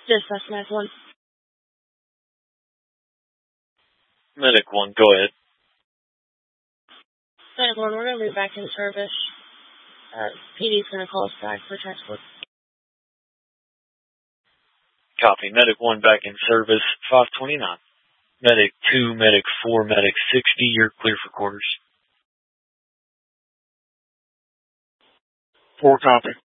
Dispatch Medic 1. Medic 1, go ahead. Medic 1, we're going to be back in service. PD's going to call us back for transport. Copy. Medic 1 back in service, 529. Medic 2, Medic 4, Medic 60, you're clear for quarters. 4 copy.